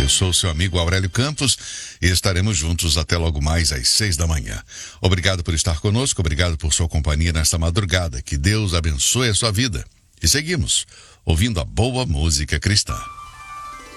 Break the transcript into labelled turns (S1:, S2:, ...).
S1: Eu sou o seu amigo Aurélio Campos e estaremos juntos até logo mais às 6 da manhã. Obrigado por estar conosco, obrigado por sua companhia nesta madrugada. Que Deus abençoe a sua vida. E seguimos ouvindo a boa música cristã.